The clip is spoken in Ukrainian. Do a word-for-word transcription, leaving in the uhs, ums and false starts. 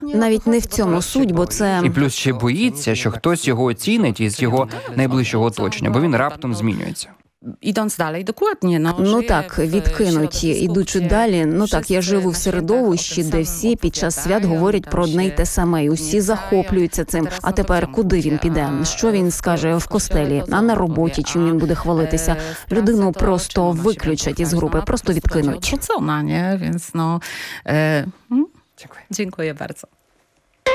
Навіть не в цьому суть, бо це... І плюс ще боїться, що хтось його оцінить із його найближчого оточення, бо він раптом змінюється. Ідąc dalej, dokładnie. No, Ну так, відкинуть. Ідучи далі, ну так, я живу в середовищі, де всі під час свят говорять про одне й те саме, і усі захоплюються цим. А тепер куди він піде? Що він скаже в костелі? А на роботі чим він буде хвалитися? Людину просто виключать із групи, просто відкинуть. Odrzucona, nie? Więc no... E, Дякую. dziękuję bardzo.